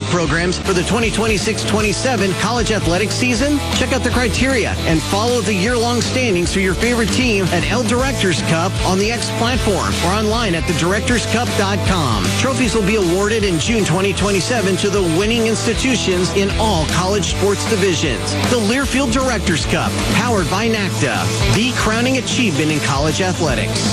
programs for the 2026-27 college athletics season? Check out the criteria and follow the year-long standings for your favorite team at El Directors Cup on the X platform or online at thedirectorscup.com. Trophies will be awarded in June 2027 to the winning institutions in all college sports divisions. The Learfield Directors Cup, powered by NACDA, the crowning achievement in college athletics.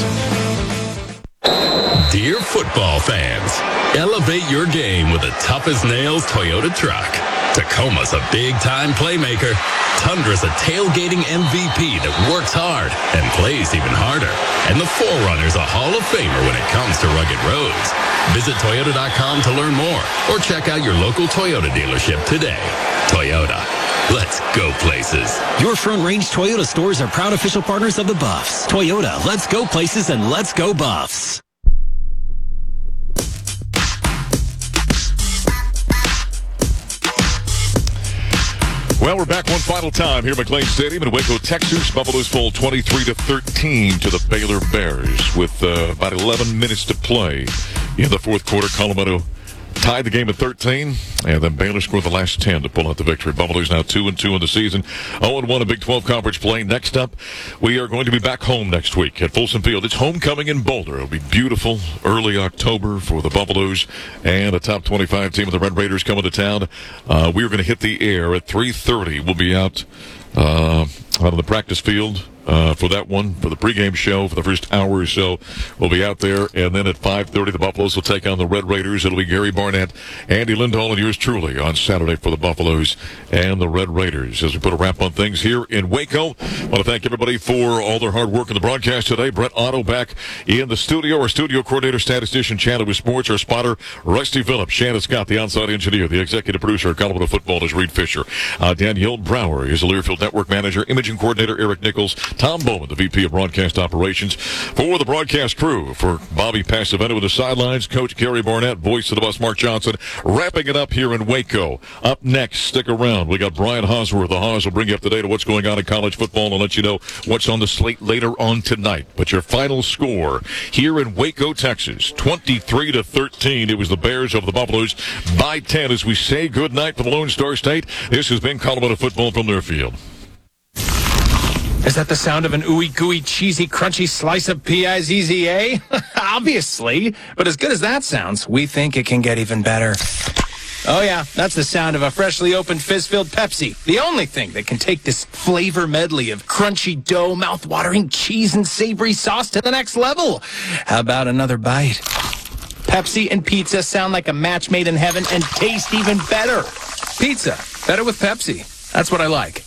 Dear football fans, elevate your game with the toughest-nails Toyota truck. Tacoma's a big-time playmaker. Tundra's a tailgating MVP that works hard and plays even harder. And the 4Runner's a Hall of Famer when it comes to rugged roads. Visit Toyota.com to learn more or check out your local Toyota dealership today. Toyota. Let's go places. Your Front Range Toyota stores are proud official partners of the Buffs. Toyota, let's go places and let's go Buffs. Well, we're back one final time here at McLean Stadium in Waco, Texas. Buffaloes fall 23-13 to the Baylor Bears with about 11 minutes to play in the fourth quarter. Colorado tied the game at 13, and then Baylor scored the last 10 to pull out the victory. Buffaloes now 2-2 in the season, 0-1 in Big 12 Conference play. Next up, we are going to be back home next week at Folsom Field. It's homecoming in Boulder. It'll be beautiful early October for the Buffaloes and a top 25 team of the Red Raiders coming to town. We are going to hit the air at 3:30. We'll be out on the practice field for that one, for the pregame show, for the first hour or so. We'll be out there, and then at 5:30, the Buffaloes will take on the Red Raiders. It'll be Gary Barnett, Andy Lindall, and yours truly on Saturday for the Buffaloes and the Red Raiders. As we put a wrap on things here in Waco, I want to thank everybody for all their hard work in the broadcast today. Brett Otto back in the studio. Our studio coordinator, statistician, Chandler with Sports. Our spotter, Rusty Phillips. Shannon Scott, the onside engineer. The executive producer of Colorado Football is Reed Fisher. Danielle Brower is the Learfield Network manager. Imaging coordinator, Eric Nichols. Tom Bowman, the VP of Broadcast Operations. For the broadcast crew, for Bobby Passavento with the sidelines, Coach Gary Barnett, voice of the bus, Mark Johnson, wrapping it up here in Waco. Up next, stick around. We got Brian Hosworth. The Haws will bring you up to date on what's going on in college football and let you know what's on the slate later on tonight. But your final score here in Waco, Texas, 23-13. It was the Bears over the Buffaloes by 10 as we say goodnight from Lone Star State. This has been Colorado Football from Learfield. Is that the sound of an ooey gooey cheesy crunchy slice of P-I-Z-Z-A? Obviously. But as good as that sounds, we think it can get even better. Oh yeah, that's the sound of a freshly opened fizz-filled Pepsi. The only thing that can take this flavor medley of crunchy dough, mouth-watering cheese, and savory sauce to the next level. How about another bite? Pepsi and pizza sound like a match made in heaven and taste even better. Pizza, better with Pepsi. That's what I like.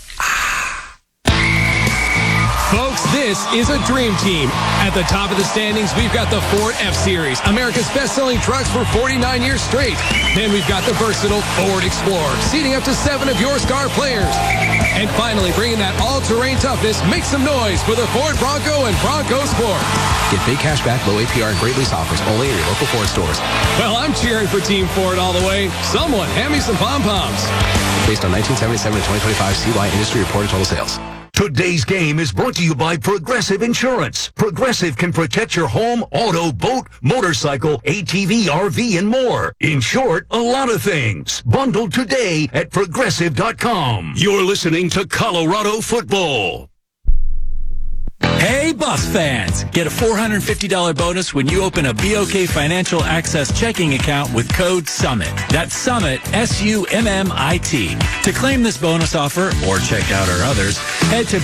Folks, this is a dream team. At the top of the standings, we've got the Ford F-Series, America's best-selling trucks for 49 years straight. Then we've got the versatile Ford Explorer, seating up to 7 of your star players. And finally, bringing that all-terrain toughness, make some noise for the Ford Bronco and Bronco Sport. Get big cash back, low APR, and great lease offers only at your local Ford stores. Well, I'm cheering for Team Ford all the way. Someone, hand me some pom-poms. Based on 1977 to 2025 CY industry reported total sales. Today's game is brought to you by Progressive Insurance. Progressive can protect your home, auto, boat, motorcycle, ATV, RV, and more. In short, a lot of things. Bundled today at Progressive.com. You're listening to Colorado Football. Hey, Buffs fans! Get a $450 bonus when you open a BOK Financial Access checking account with code SUMMIT. That's SUMMIT, S-U-M-M-I-T. To claim this bonus offer or check out our others, head to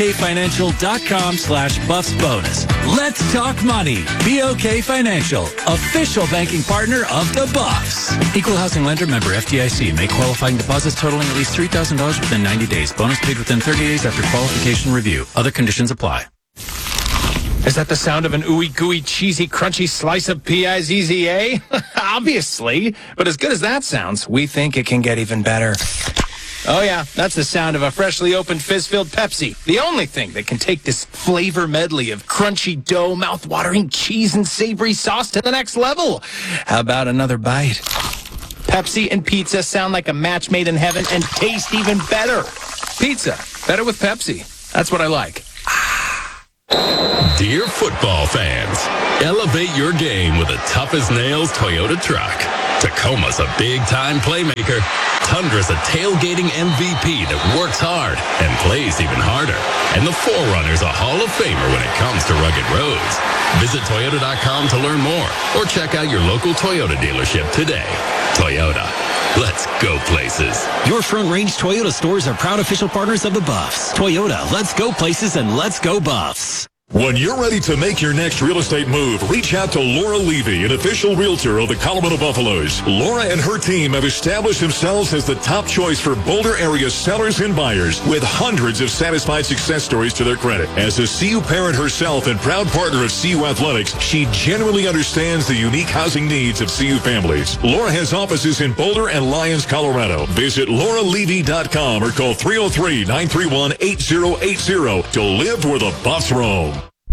BOKFinancial.com/BuffsBonus. Let's talk money. BOK Financial, official banking partner of the Buffs. Equal housing lender, member FDIC. Make qualifying deposits totaling at least $3,000 within 90 days. Bonus paid within 30 days after qualification review. Other conditions apply. Is that the sound of an ooey gooey cheesy crunchy slice of P-I-Z-Z-A? Obviously. But as good as that sounds, we think it can get even better. Oh yeah, that's the sound of a freshly opened fizz-filled Pepsi. The only thing that can take this flavor medley of crunchy dough, mouth-watering cheese, and savory sauce to the next level. How about another bite? Pepsi and pizza sound like a match made in heaven and taste even better. Pizza, better with Pepsi. That's what I like. Dear football fans, elevate your game with a tough-as-nails Toyota truck. Tacoma's a big-time playmaker. Tundra's a tailgating MVP that works hard and plays even harder. And the 4Runner's a Hall of Famer when it comes to rugged roads. Visit Toyota.com to learn more or check out your local Toyota dealership today. Toyota. Let's go places. Your Front Range Toyota stores are proud official partners of the Buffs. Toyota, let's go places and let's go Buffs. When you're ready to make your next real estate move, reach out to Laura Levy, an official realtor of the Colorado Buffaloes. Laura and her team have established themselves as the top choice for Boulder area sellers and buyers, with hundreds of satisfied success stories to their credit. As a CU parent herself and proud partner of CU Athletics, she genuinely understands the unique housing needs of CU families. Laura has offices in Boulder and Lyons, Colorado. Visit lauralevy.com or call 303-931-8080 to live where the Buffs roam.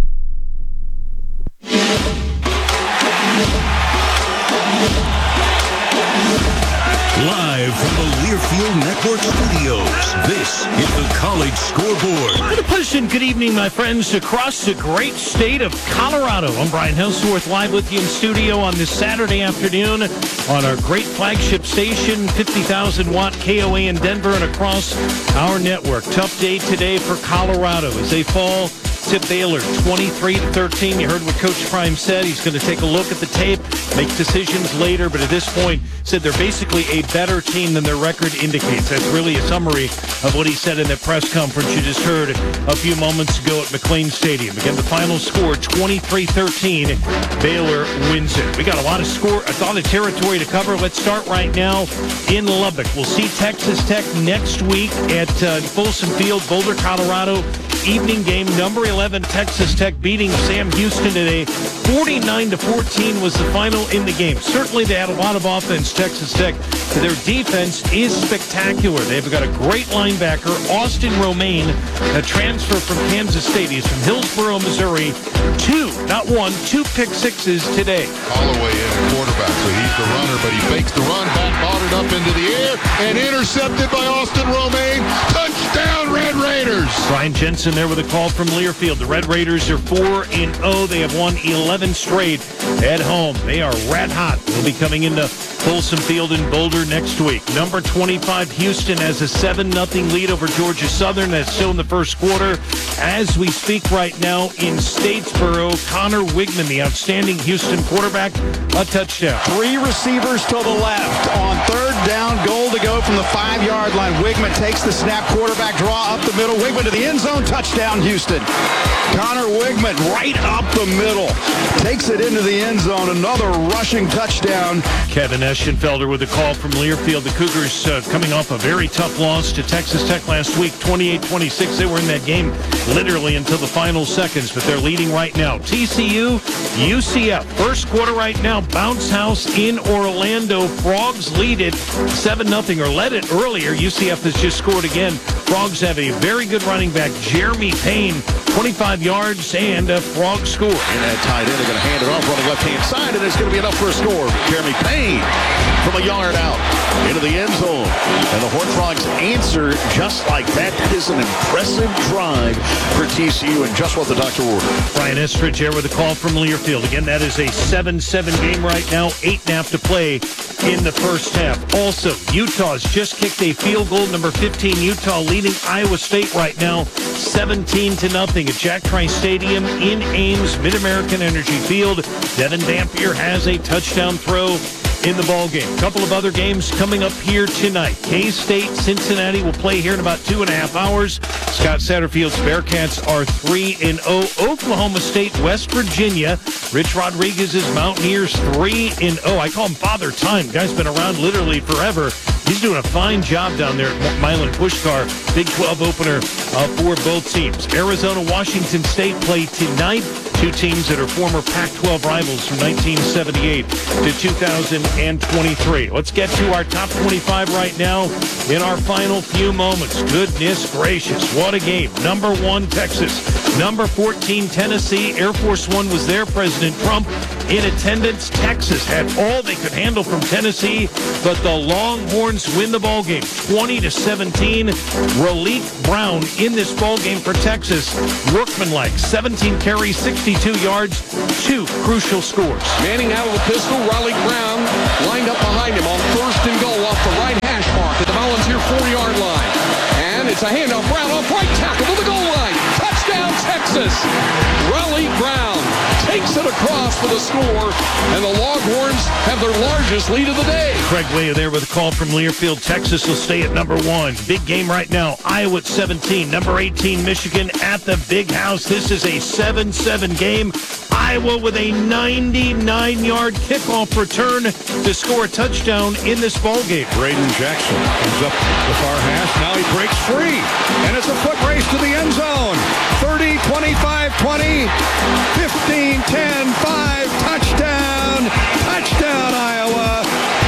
Live from the Learfield Network Studios, this is the College Scoreboard. Good evening, my friends, across the great state of Colorado. I'm Brian Hillsworth, live with you in studio on this Saturday afternoon on our great flagship station, 50,000-watt KOA in Denver and across our network. Tough day today for Colorado as they fall to Baylor, 23-13. You heard what Coach Prime said. He's going to take a look at the tape, make decisions later, but at this point said they're basically a better team than their record indicates. That's really a summary of what he said in that press conference you just heard a few moments ago at McLean Stadium. Again, the final score, 23-13. Baylor wins it. We got a lot of territory to cover. Let's start right now in Lubbock. We'll see Texas Tech next week at Folsom Field, Boulder, Colorado. Evening game, number 11, Texas Tech beating Sam Houston today. 49-14 was the final in the game. Certainly they had a lot of offense, Texas Tech. Their defense is spectacular. They've got a great linebacker, Austin Romaine, a transfer from Kansas State. He's from Hillsboro, Missouri. Two pick sixes today. Holloway in the quarterback, so he's the runner, but he fakes the run, back botted up into the air, and intercepted by Austin Romaine. Touchdown, Red Raiders! Brian Jensen there with a call from Learfield. The Red Raiders are 4-0. They have won 11 straight at home. They are red hot. They'll be coming into Folsom Field in Boulder next week. Number 25, Houston has a 7-0 lead over Georgia Southern. That's still in the first quarter. As we speak right now in Statesboro, Connor Wigman, the outstanding Houston quarterback, a touchdown. Three receivers to the left. On third down, goal to go from the 5-yard line. Wigman takes the snap, quarterback draw up the middle. Wigman to the end zone, touchdown Houston. Connor Wigman right up the middle. Takes it into the end zone, another rushing touchdown. Kevin Eschenfelder with a call from Learfield. The Cougars coming off a very tough loss to Texas Tech last week, 28-26. They were in that game literally until the final seconds, but they're leading right now. TCU, UCF. First quarter right now, bounce house in Orlando. Frogs lead it 7-0, or led it earlier. UCF has just scored again. Frogs have a very good running back, Jeremy Payne, 25 yards, and a Frog score. And that tight end, they're going to hand it off running left-hand side, and it's going to be enough for a score. Jeremy Payne from a yard out into the end zone. And the Horned Frogs answer just like that. That is an impressive drive for TCU and just what the doctor ordered. Brian Estridge here with a call from Learfield. Again, that is a 7-7 game right now, 8.5 to play in the first half. Also, Utah's just kicked a field goal. Number 15, Utah leading Iowa State right now, 17-0 at Jack Trice Stadium in Ames, Mid-American Energy Field. Devin Dampier has a touchdown throw in the ball game. A couple of other games coming up here tonight. K-State, Cincinnati will play here in about 2.5 hours. Scott Satterfield's Bearcats are 3-0. Oklahoma State, West Virginia. Rich Rodriguez's Mountaineers 3-0. I call him Father Time. Guy's been around literally forever. He's doing a fine job down there at Milan Pushkar. Big 12 opener for both teams. Arizona, Washington State play tonight. Two teams that are former Pac-12 rivals from 1978 to 2023. Let's get to our top 25 right now in our final few moments. Goodness gracious, what a game. Number 1, Texas. Number 14, Tennessee. Air Force One was there. President Trump in attendance. Texas had all they could handle from Tennessee, but the Longhorns Longhorns win the ball game 20-17. Raleigh Brown in this ball game for Texas. Workmanlike, 17 carries, 62 yards, 2 crucial scores. Manning out of the pistol. Raleigh Brown lined up behind him on 1st and goal off the right hash mark at the Volunteer 4-yard line. And it's a handoff. Brown off right tackle to the goal line. Touchdown, Texas. Raleigh Brown takes it across for the score, and the Longhorns have their largest lead of the day. Craig Way there with a call from Learfield. Texas will stay at number 1. Big game right now. Iowa at 17. Number 18, Michigan at the Big House. This is a 7-7 game. Iowa with a 99-yard kickoff return to score a touchdown in this ball game. Braden Jackson comes up the far hash. Now he breaks free, and it's a foot race to the end zone. 30, 25, 20, 15, 10, 5, touchdown, touchdown, Iowa.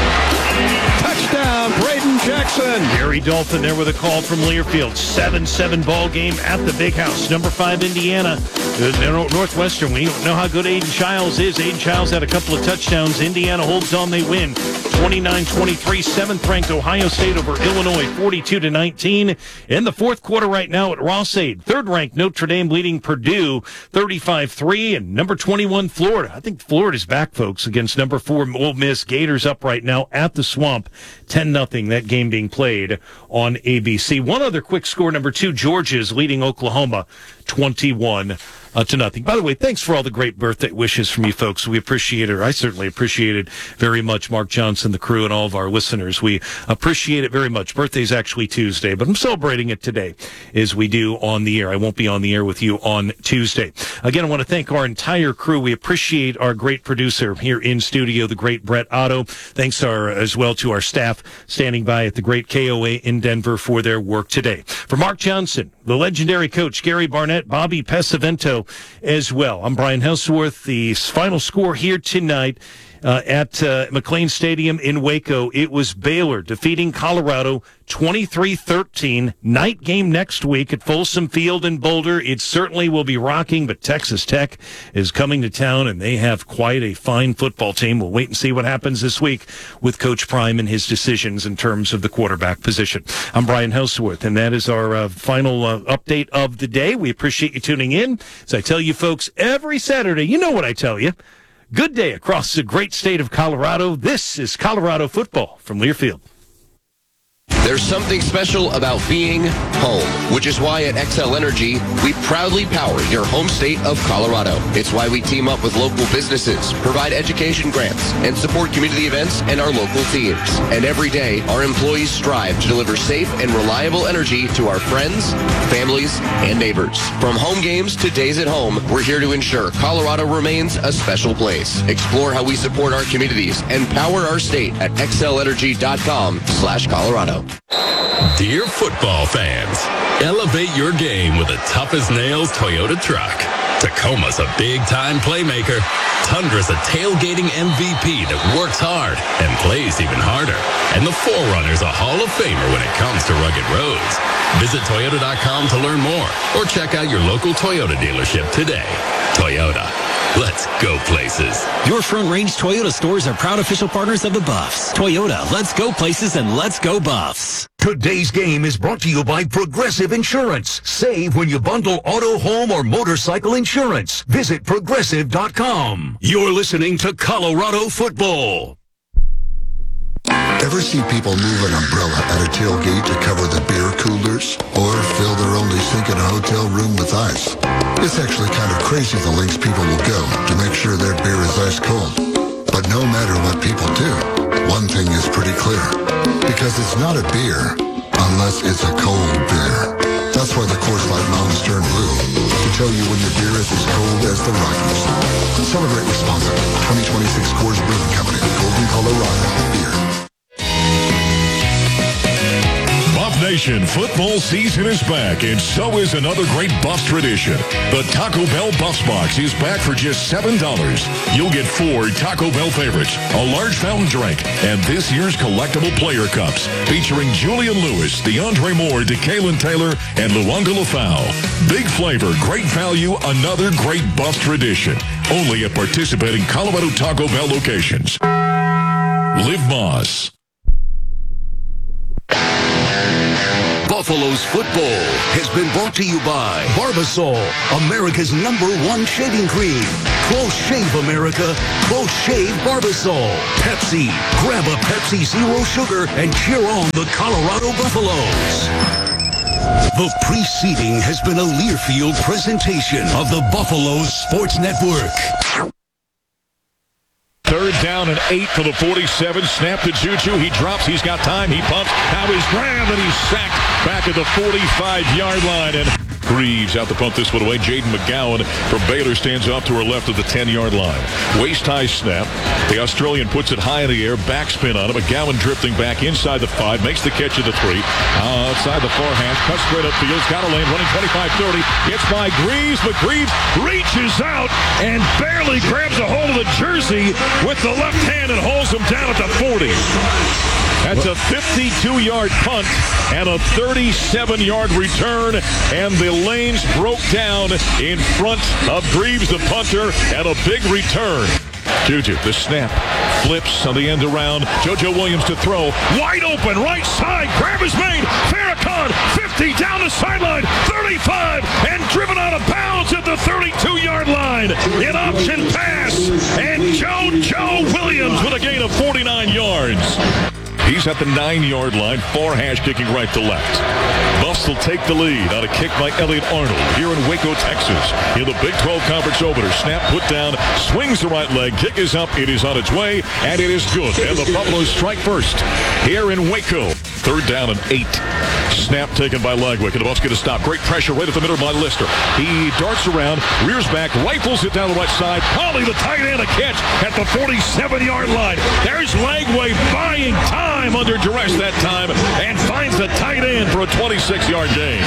Touchdown, Braden Jackson. Gary Dalton there with a call from Learfield. 7-7 ball game at the Big House. Number 5, Indiana. Northwestern, we don't know how good Aiden Childs is. Aiden Childs had a couple of touchdowns. Indiana holds on, they win. 29-23, 7th-ranked Ohio State over Illinois, 42-19. In the fourth quarter right now at Ross-Ade. 3rd-ranked Notre Dame leading Purdue, 35-3. And number 21, Florida. I think Florida's back, folks, against number 4, Ole Miss. Gators up right now at the Swamp, 10-0. That game being played on ABC. One other quick score, number 2, Georgia's leading Oklahoma, 21-0. By the way, thanks for all the great birthday wishes from you folks. We appreciate it. I certainly appreciate it very much. Mark Johnson, the crew, and all of our listeners. We appreciate it very much. Birthday's actually Tuesday, but I'm celebrating it today as we do on the air. I won't be on the air with you on Tuesday. Again, I want to thank our entire crew. We appreciate our great producer here in studio, the great Brett Otto. Thanks as well to our staff standing by at the great KOA in Denver for their work today. For Mark Johnson, the legendary coach Gary Barnett, Bobby Pesavento as well. I'm Brian Helsworth. The final score here tonight at McLean Stadium in Waco, it was Baylor defeating Colorado 23-13. Night game next week at Folsom Field in Boulder. It certainly will be rocking, but Texas Tech is coming to town, and they have quite a fine football team. We'll wait and see what happens this week with Coach Prime and his decisions in terms of the quarterback position. I'm Brian Helsworth, and that is our final update of the day. We appreciate you tuning in. As I tell you folks every Saturday, you know what I tell you. Good day across the great state of Colorado. This is Colorado football from Learfield. There's something special about being home, which is why at XL Energy, we proudly power your home state of Colorado. It's why we team up with local businesses, provide education grants, and support community events and our local teams. And every day, our employees strive to deliver safe and reliable energy to our friends, families, and neighbors. From home games to days at home, we're here to ensure Colorado remains a special place. Explore how we support our communities and power our state at xlenergy.com/Colorado. Dear football fans, elevate your game with the tough-as-nails Toyota truck. Tacoma's a big-time playmaker. Tundra's a tailgating MVP that works hard and plays even harder. And the 4Runner's a Hall of Famer when it comes to rugged roads. Visit Toyota.com to learn more or check out your local Toyota dealership today. Toyota. Let's go places. Your Front Range Toyota stores are proud official partners of the Buffs. Toyota, let's go places and let's go Buffs. Today's game is brought to you by Progressive Insurance. Save when you bundle auto, home, or motorcycle insurance. Visit Progressive.com. You're listening to Colorado Football. Ever see people move an umbrella at a tailgate to cover the beer coolers? Or fill their only sink in a hotel room with ice? It's actually kind of crazy the lengths people will go to make sure their beer is ice cold. But no matter what people do, one thing is pretty clear. Because it's not a beer unless it's a cold beer. That's why the Coors Light Mountain Stern rule to tell you when your beer is as cold as the Rockies. Celebrate responsibly. 2026 Coors Brewing Company, Golden, Colorado. Beer. Buff Nation football season is back, and so is another great Buffs tradition. The Taco Bell Buffs Box is back for just $7. You'll get 4 Taco Bell favorites, a large fountain drink, and this year's collectible player cups featuring Julian Lewis, DeAndre Moore, DeKalen Taylor, and Luanga Lafau. Big flavor, great value, another great Buffs tradition. Only at participating Colorado Taco Bell locations. Live Moss. Buffaloes football has been brought to you by Barbasol, America's #1 shaving cream. Close shave, America. Close shave Barbasol. Pepsi. Grab a Pepsi Zero Sugar and cheer on the Colorado Buffaloes. The preceding has been a Learfield presentation of the Buffaloes Sports Network. 3rd down and 8 for the 47. Snap to Juju. He drops. He's got time. He pumps. Now he's grabbed and he's sacked back at the 45-yard line. And Greaves out to punt this one away. Jaden McGowan from Baylor stands off to her left of the 10-yard line. Waist-high snap. The Australian puts it high in the air. Backspin on him. McGowan drifting back inside the 5. Makes the catch at the 3. Outside the far hash. Cuts straight upfield. Got a lane. Running 25-30. Gets by Greaves. But Greaves reaches out and barely grabs a hold of the jersey with the left hand and holds him down at the 40. That's a 52-yard punt and a 37-yard return. And the lanes broke down in front of Greaves, the punter, and a big return. Juju, the snap, flips on the end around. JoJo Williams to throw. Wide open, right side. Grab is made. Farrakhan, 50, down the sideline. 35, and driven out of bounds at the 32-yard line. An option pass. And JoJo Williams with a gain of 49 yards. He's at the 9-yard line. Far hash kicking right to left. Buffs will take the lead on a kick by Elliot Arnold here in Waco, Texas. In the Big 12 Conference opener. Snap put down. Swings the right leg. Kick is up. It is on its way. And it is good. And the Buffaloes strike first here in Waco. 3rd down and 8. Snap taken by Lagwick. And the Buffs get a stop. Great pressure right at the middle by Lister. He darts around. Rears back. Rifles it down the right side. Polly, the tight end, a catch at the 47-yard line. There's Lagway buying time under duress that time and finds the tight end for a 26-yard gain.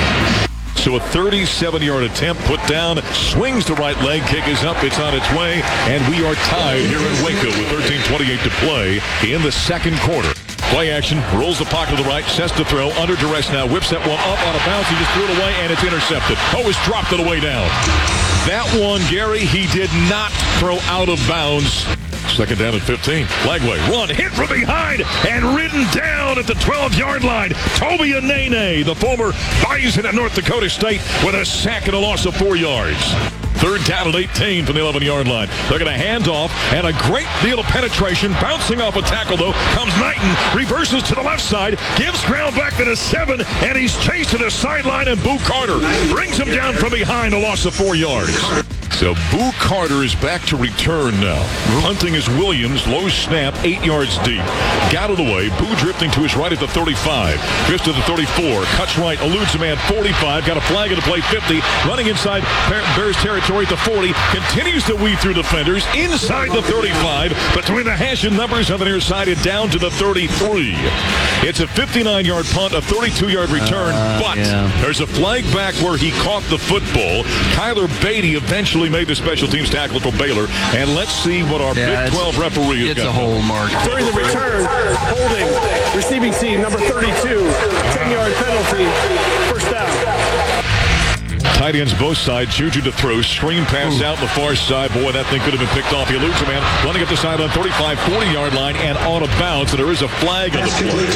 So a 37-yard attempt put down, swings the right leg, kick is up, it's on its way, and we are tied here in Waco with 13:28 to play in the 2nd quarter. Play action, rolls the pocket to the right, sets to throw, under duress now, whips that one up on a bounce, he just threw it away, and it's intercepted. It's dropped it away down. That one, Gary, he did not throw out of bounds. 2nd down and 15. Lagway, run, hit from behind, and ridden down at the 12-yard line. Toby Anene, the former Bison at North Dakota State, with a sack and a loss of 4 yards. 3rd down and 18 from the 11-yard line. They're going to hand off, and a great deal of penetration. Bouncing off a tackle, though, comes Knighton. Reverses to the left side. Gives ground back to the 7, and he's chased to the sideline, and Boo Carter brings him down from behind, a loss of 4 yards. So Boo Carter is back to return now. Punting is Williams. Low snap, 8 yards deep. Got it away. Boo drifting to his right at the 35. Drifts to the 34. Cuts right. Eludes a man. 45. Got a flag at the play. 50. Running inside Bears territory at the 40. Continues to weave through defenders. Inside the 35. Between the hash and numbers on the near side and down to the 33. It's a 59-yard punt. A 32-yard return. There's a flag back where he caught the football. Kyler Beatty eventually made the special teams tackle for Baylor. And let's see what our Big 12 referee has got. It's a hold, Mark. During the return, holding receiving team number 32, 10-yard penalty, 1st down. Tight ends both sides. Juju to throw. Screen pass out the far side. Boy, that thing could have been picked off. He eludes a man. Running up the side on 35, 40-yard line and on a bounce. And there is a flag on the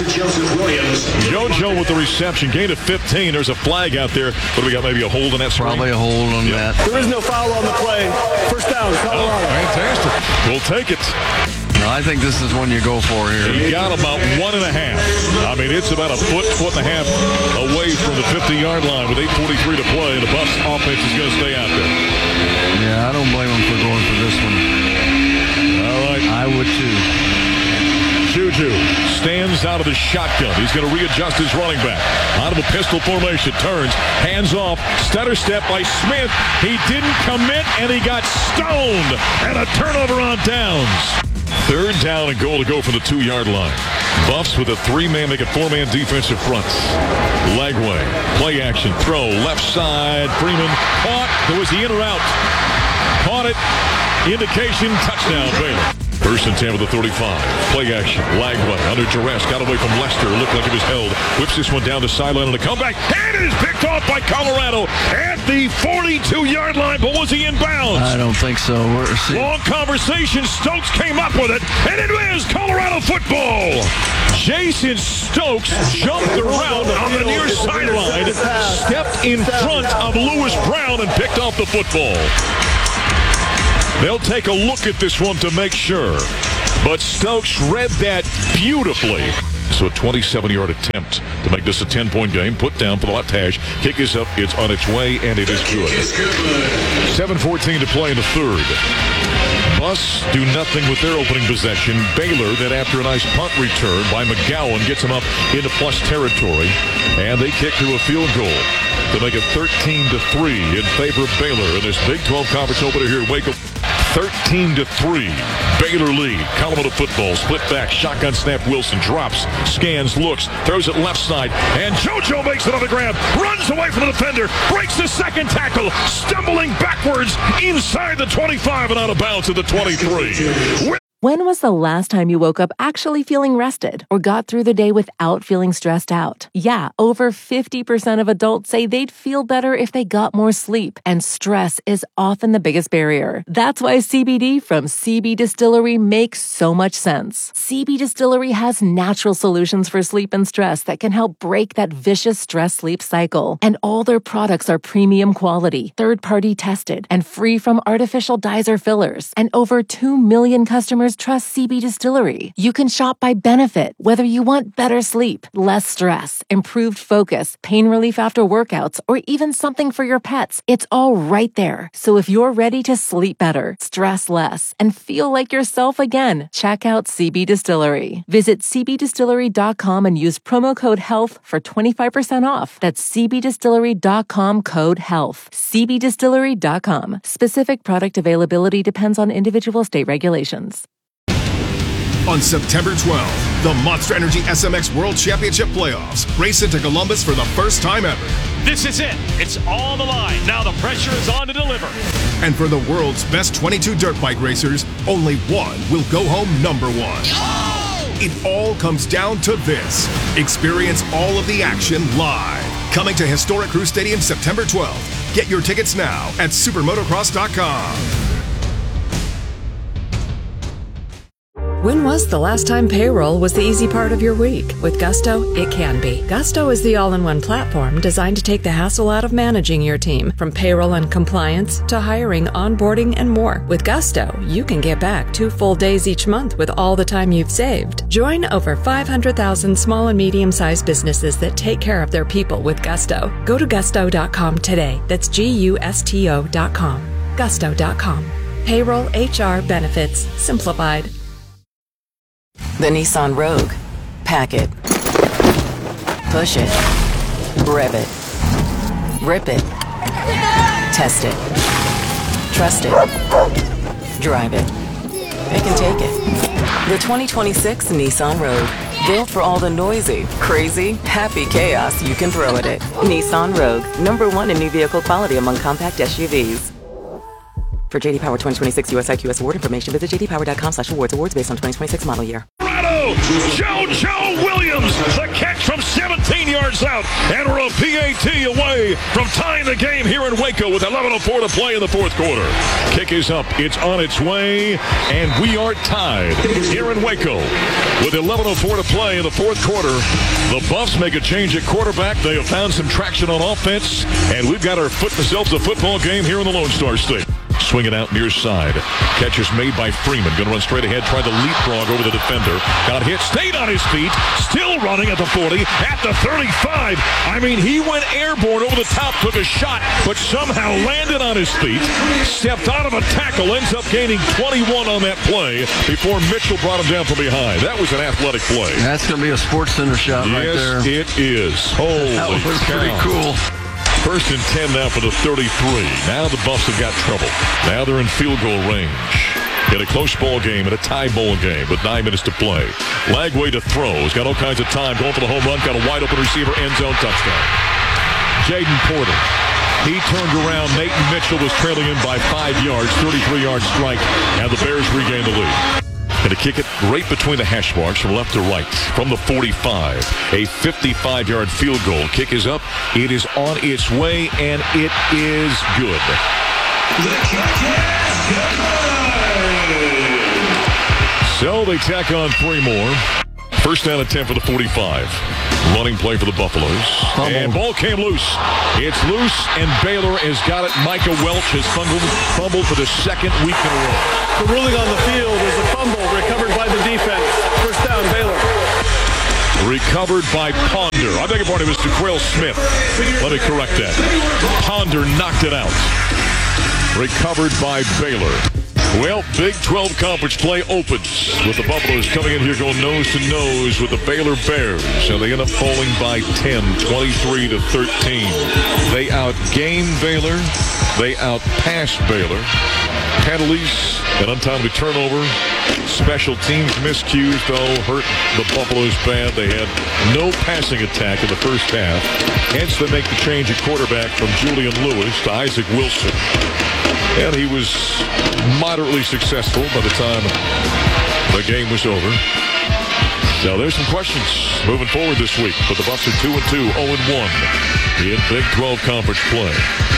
play. JoJo with the reception. Gain of 15. There's a flag out there. What do we got? Maybe a hold on that screen? Probably a hold on that. There is no foul on the play. 1st down, Colorado. Fantastic. We'll take it. I think this is one you go for here. He got about 1.5. I mean, it's about a foot and a half away from the 50-yard line with 8:43 to play. The Buffs offense is going to stay out there. Yeah, I don't blame him for going for this one. All right. I would too. Juju stands out of the shotgun. He's going to readjust his running back. Out of a pistol formation. Turns. Hands off. Stutter step by Smith. He didn't commit, and he got stoned. And a turnover on downs. 3rd down and goal to go from the 2-yard line. Buffs with a 3-man, make a 4-man defensive front. Lagway, play action, throw, left side. Freeman caught. There was the in or out. Caught it. Indication, touchdown, Baylor. 1st and 10 with the 35. Play action. Lagway under duress. Got away from Lester. Looked like it was held. Whips this one down the sideline on the comeback. And it is picked off by Colorado at the 42-yard line. But was he in bounds? I don't think so. Long conversation. Stokes came up with it. And it is Colorado football. Jason Stokes jumped around on the near sideline, stepped in front of Lewis Brown, and picked off the football. They'll take a look at this one to make sure. But Stokes read that beautifully. So a 27-yard attempt to make this a 10-point game. Put down for the left hash. Kick is up. It's on its way, and it is good. 7:14 to play in the third. Buffs do nothing with their opening possession. Baylor, then after a nice punt return by McGowan, gets them up into plus territory. And they kick to a field goal to make it 13-3 in favor of Baylor in this Big 12 conference opener here in Waco. 13-3. Baylor lead. Colorado football. Split back. Shotgun snap. Wilson drops. Scans. Looks. Throws it left side. And JoJo makes it on the ground. Runs away from the defender. Breaks the second tackle. Stumbling backwards inside the 25 and out of bounds at the 23. When was the last time you woke up actually feeling rested or got through the day without feeling stressed out? Yeah, over 50% of adults say they'd feel better if they got more sleep, and stress is often the biggest barrier. That's why CBD from CB Distillery makes so much sense. CB Distillery has natural solutions for sleep and stress that can help break that vicious stress-sleep cycle. And all their products are premium quality, third-party tested, and free from artificial dyes or fillers. And over 2 million customers trust CB Distillery. You can shop by benefit, whether you want better sleep, less stress, improved focus, pain relief after workouts, or even something for your pets. It's all right there. So if you're ready to sleep better, stress less, and feel like yourself again, check out CB Distillery. Visit cbdistillery.com and use promo code HEALTH for 25% off. That's cbdistillery.com code HEALTH. cbdistillery.com. Specific product availability depends on individual state regulations. On September 12th, the Monster Energy SMX World Championship Playoffs race into Columbus for the first time ever. This is it. It's on the line. Now the pressure is on to deliver. And for the world's best 22 dirt bike racers, only one will go home number one. It all comes down to this. Experience all of the action live. Coming to Historic Crew Stadium September 12th. Get your tickets now at supermotocross.com. When was the last time payroll was the easy part of your week? With Gusto, it can be. Gusto is the all-in-one platform designed to take the hassle out of managing your team, from payroll and compliance to hiring, onboarding, and more. With Gusto, you can get back 2 full days each month with all the time you've saved. Join over 500,000 small and medium-sized businesses that take care of their people with Gusto. Go to gusto.com today. That's GUSTO.com. Gusto.com. Payroll, HR, benefits, simplified. The Nissan Rogue. Pack it. Push it. Rev it. Rip it. Test it. Trust it. Drive it. It can take it. The 2026 Nissan Rogue. Built for all the noisy, crazy, happy chaos you can throw at it. Nissan Rogue. #1 in new vehicle quality among compact SUVs. For J.D. Power 2026 US IQS award information, visit jdpower.com/awards. Awards based on 2026 model year. JoJo Williams, the catch from 17 yards out, and we're a PAT away from tying the game here in Waco with 11:04 to play in the fourth quarter. Kick is up, it's on its way, and we are tied here in Waco with 11:04 to play in the fourth quarter. The Buffs make a change at quarterback. They have found some traction on offense, and we've got ourselves a football game here in the Lone Star State. Swing it out near side. Catch is made by Freeman. Going to run straight ahead. Tried to leapfrog over the defender. Got hit. Stayed on his feet. Still running at the 40. At the 35. I mean, he went airborne over the top. Took a shot. But somehow landed on his feet. Stepped out of a tackle. Ends up gaining 21 on that play before Mitchell brought him down from behind. That was an athletic play. That's going to be a Sports Center shot right there. Yes, it is. Holy That was cow. pretty cool. First and 10 now for the 33. Now the Buffs have got trouble. Now they're in field goal range. In a close ball game, in a tie ball game with 9 minutes to play. Lagway to throw. He's got all kinds of time. Going for the home run. Got a wide open receiver. End zone touchdown. Jaden Porter. He turned around. Nathan Mitchell was trailing him by 5 yards. 33-yard strike. And the Bears regain the lead. Going to kick it right between the hash marks from left to right. From the 45. A 55-yard field goal. Kick is up. It is on its way, and it is good. The kick is good. So they tack on 3 more. First down and 10 for the 45. Running play for the Buffaloes. And ball came loose. It's loose, and Baylor has got it. Micah Welch has fumbled for the second week in a row. The ruling on the field is a fumble recovered by the defense. First down, Baylor. Recovered by Ponder. I beg your pardon, it was DeQuail Smith. Let me correct that. Ponder knocked it out. Recovered by Baylor. Well, Big 12 Conference play opens with the Buffaloes coming in here going nose to nose with the Baylor Bears. And they end up falling by 10, 23-13. They outgame Baylor. They outpass Baylor. Penalties, an untimely turnover. Special teams miscues, though, hurt the Buffaloes bad. They had no passing attack in the first half. Hence, they make the change at quarterback from Julian Lewis to Isaac Wilson. And he was moderately successful by the time the game was over. Now, there's some questions moving forward this week. But the Buffs are 2-2, 0-1 in Big 12 Conference play.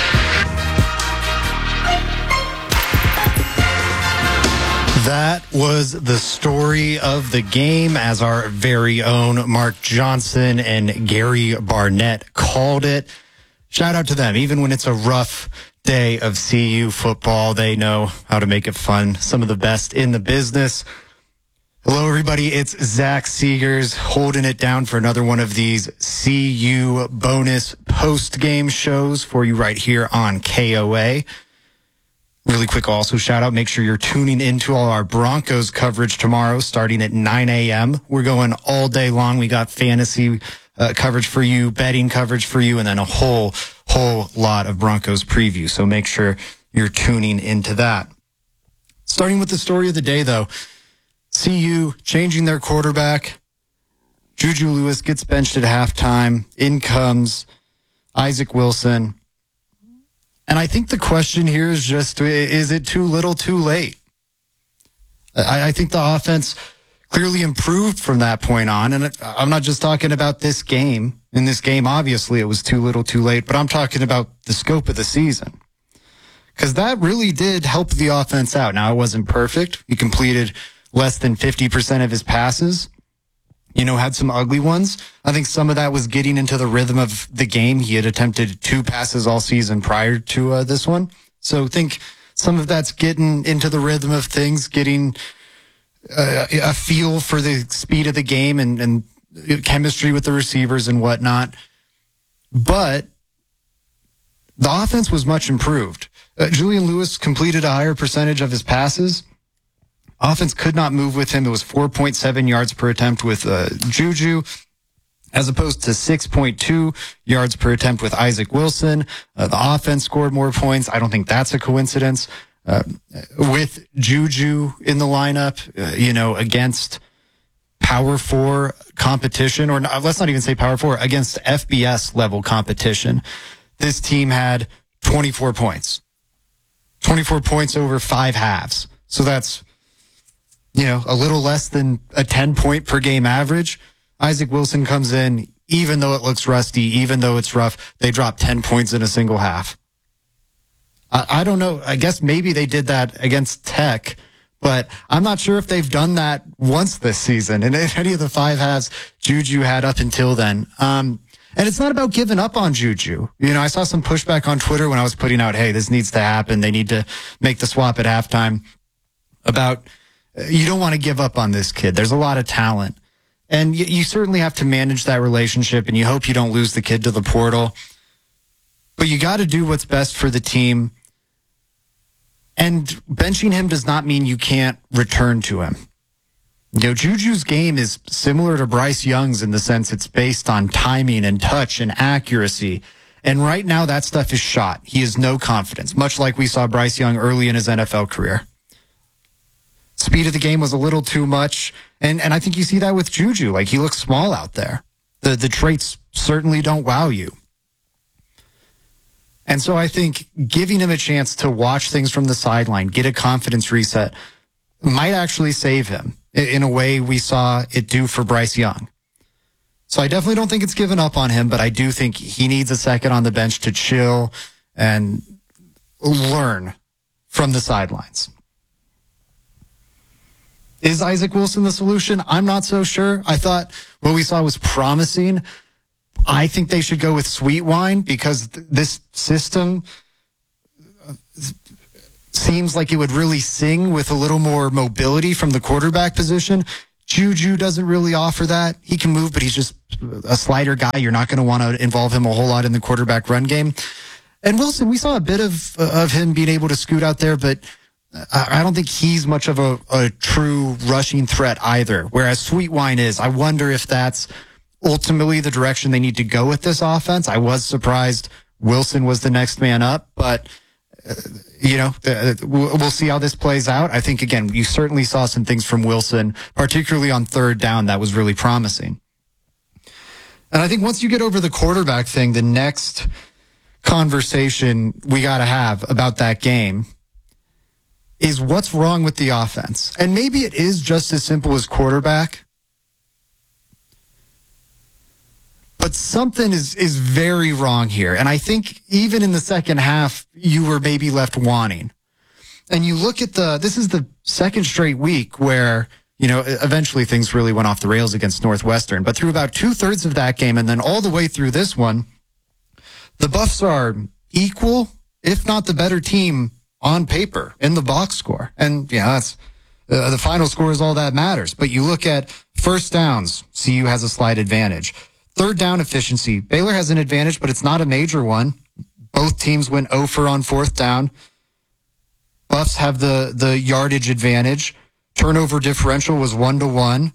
That was the story of the game, as our very own Mark Johnson and Gary Barnett called it. Shout out to them. Even when it's a rough day of CU football, they know how to make it fun. Some of the best in the business. Hello, everybody. It's Zach Seegers holding it down for another one of these CU bonus post-game shows for you right here on KOA. Really quick also shout out, make sure you're tuning into all our Broncos coverage tomorrow starting at 9 a.m. We're going all day long. We got fantasy coverage for you, betting coverage for you, and then a whole lot of Broncos preview. So make sure you're tuning into that. Starting with the story of the day, though, CU changing their quarterback. Juju Lewis gets benched at halftime. In comes Isaac Wilson. And I think the question here is just, is it too little, too late? I think the offense clearly improved from that point on. And I'm not just talking about this game. In this game, obviously, it was too little, too late. But I'm talking about the scope of the season. Because that really did help the offense out. Now, it wasn't perfect. He completed less than 50% of his passes. Had some ugly ones. I think some of that was getting into the rhythm of the game. He had attempted 2 passes all season prior to this one. So I think some of that's getting into the rhythm of things, getting a feel for the speed of the game and chemistry with the receivers and whatnot. But the offense was much improved. Julian Lewis completed a higher percentage of his passes. Offense could not move with him. It was 4.7 yards per attempt with Juju, as opposed to 6.2 yards per attempt with Isaac Wilson. The offense scored more points. I don't think that's a coincidence. With Juju in the lineup, against Power 4 competition, or let's not even say Power 4, against FBS level competition, this team had 24 points. 24 points over 5 halves. So that's a little less than a 10-point per game average. Isaac Wilson comes in, even though it looks rusty, even though it's rough, they drop 10 points in a single half. I don't know. I guess maybe they did that against Tech, but I'm not sure if they've done that once this season. And any of the 5 halves Juju had up until then. And it's not about giving up on Juju. I saw some pushback on Twitter when I was putting out, hey, this needs to happen. They need to make the swap at halftime. About, you don't want to give up on this kid. There's a lot of talent. And you certainly have to manage that relationship, and you hope you don't lose the kid to the portal. But you got to do what's best for the team. And benching him does not mean you can't return to him. Juju's game is similar to Bryce Young's in the sense it's based on timing and touch and accuracy. And right now that stuff is shot. He has no confidence, much like we saw Bryce Young early in his NFL career. Speed of the game was a little too much. And I think you see that with Juju. Like, he looks small out there. The traits certainly don't wow you. And so I think giving him a chance to watch things from the sideline, get a confidence reset, might actually save him in a way we saw it do for Bryce Young. So I definitely don't think it's given up on him, but I do think he needs a second on the bench to chill and learn from the sidelines. Is Isaac Wilson the solution? I'm not so sure. I thought what we saw was promising. I think they should go with Sweetwine because this system seems like it would really sing with a little more mobility from the quarterback position. Juju doesn't really offer that. He can move, but he's just a slider guy. You're not going to want to involve him a whole lot in the quarterback run game. And Wilson, we saw a bit of him being able to scoot out there, but I don't think he's much of a true rushing threat either. Whereas Sweetwine is. I wonder if that's ultimately the direction they need to go with this offense. I was surprised Wilson was the next man up, but we'll see how this plays out. I think, again, you certainly saw some things from Wilson, particularly on third down, that was really promising. And I think once you get over the quarterback thing, the next conversation we got to have about that game is what's wrong with the offense. And maybe it is just as simple as quarterback, but something is very wrong here. And I think even in the second half, you were maybe left wanting. And you look at this is the second straight week where, eventually things really went off the rails against Northwestern. But through about 2/3 of that game and then all the way through this one, the Buffs are equal, if not the better team on paper in the box score. And that's the final score is all that matters. But you look at first downs, CU has a slight advantage. Third down efficiency, Baylor has an advantage, but it's not a major one. Both teams went 0 for on fourth down. Buffs have the yardage advantage. Turnover differential was 1-1.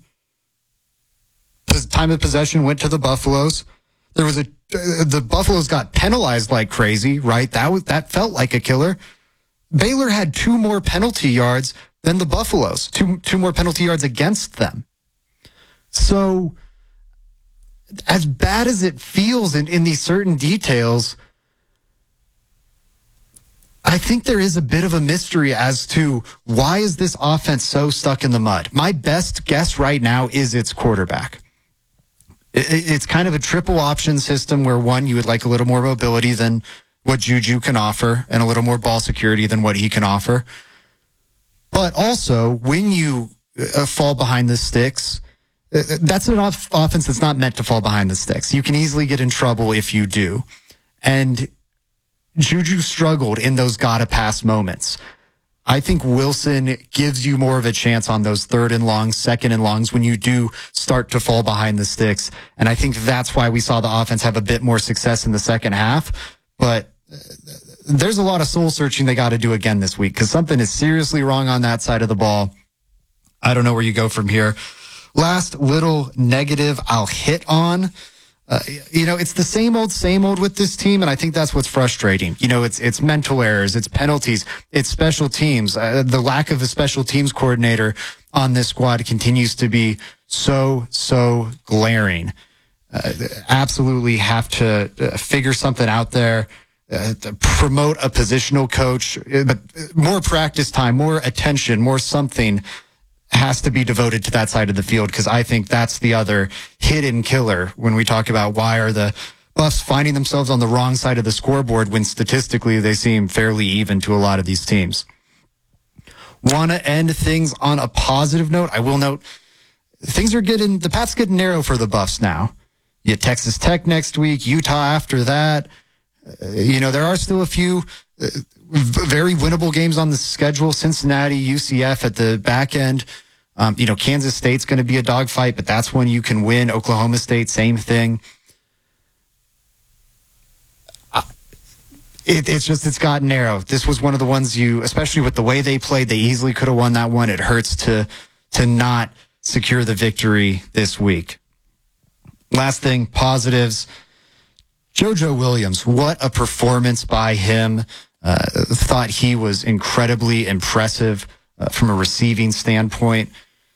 Time of possession went to the Buffaloes. The Buffaloes got penalized like crazy, right? That felt like a killer. Baylor had 2 more penalty yards than the Buffaloes, two more penalty yards against them. So as bad as it feels in these certain details, I think there is a bit of a mystery as to why is this offense so stuck in the mud. My best guess right now is its quarterback. It's kind of a triple option system where, one, you would like a little more mobility than what Juju can offer and a little more ball security than what he can offer. But also, when you fall behind the sticks, that's an offense that's not meant to fall behind the sticks. You can easily get in trouble if you do. And Juju struggled in those gotta pass moments. I think Wilson gives you more of a chance on those third and longs, second and longs when you do start to fall behind the sticks. And I think that's why we saw the offense have a bit more success in the second half. But there's a lot of soul searching they got to do again this week because something is seriously wrong on that side of the ball. I don't know where you go from here. Last little negative I'll hit on. It's the same old with this team, and I think that's what's frustrating. It's mental errors, it's penalties, it's special teams. The lack of a special teams coordinator on this squad continues to be so glaring. Absolutely have to figure something out there, to promote a positional coach, but more practice time, more attention, more something has to be devoted to that side of the field because I think that's the other hidden killer when we talk about why are the Buffs finding themselves on the wrong side of the scoreboard when statistically they seem fairly even to a lot of these teams. Want to end things on a positive note? I will note the path's getting narrow for the Buffs now. You get Texas Tech next week, Utah after that. There are still a few very winnable games on the schedule. Cincinnati, UCF at the back end. Kansas State's going to be a dogfight, but that's when you can win. Oklahoma State, same thing. It's gotten narrow. This was one of the ones especially with the way they played, they easily could have won that one. It hurts to not secure the victory this week. Last thing, positives. JoJo Williams, what a performance by him. Thought he was incredibly impressive from a receiving standpoint